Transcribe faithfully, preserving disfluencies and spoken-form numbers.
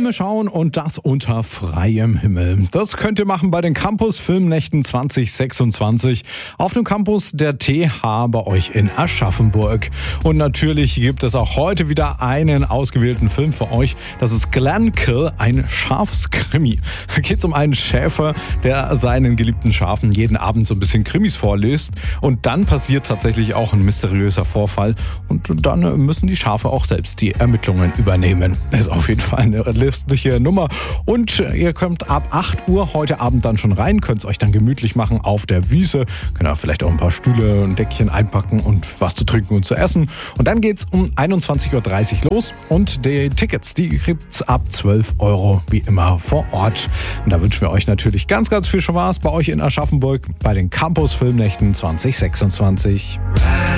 Filme schauen und das unter freiem Himmel. Das könnt ihr machen bei den Campus Filmnächten zwanzig sechsundzwanzig auf dem Campus der T H bei euch in Aschaffenburg. Und natürlich gibt es auch heute wieder einen ausgewählten Film für euch. Das ist Glenkill, ein Schafskrimi. Da geht es um einen Schäfer, der seinen geliebten Schafen jeden Abend so ein bisschen Krimis vorliest. Und dann passiert tatsächlich auch ein mysteriöser Vorfall. Und dann müssen die Schafe auch selbst die Ermittlungen übernehmen. Das ist auf jeden Fall eine lustige Nummer. Und ihr kommt ab acht Uhr heute Abend dann schon rein, könnt es euch dann gemütlich machen auf der Wiese. Könnt ihr vielleicht auch ein paar Stühle und Deckchen einpacken und was zu trinken und zu essen. Und dann geht's um einundzwanzig Uhr dreißig los und die Tickets, die gibt's ab zwölf Euro wie immer vor Ort. Und da wünschen wir euch natürlich ganz, ganz viel Spaß bei euch in Aschaffenburg bei den Campus Filmnächten zwanzig sechsundzwanzig.